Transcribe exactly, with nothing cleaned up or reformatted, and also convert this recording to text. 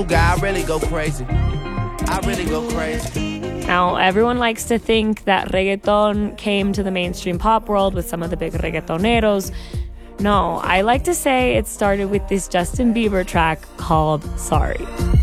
I really go crazy. I really go crazy. Now, everyone likes to think that reggaeton came to the mainstream pop world with some of the big reggaetoneros. No, I like to say it started with this Justin Bieber track called Sorry.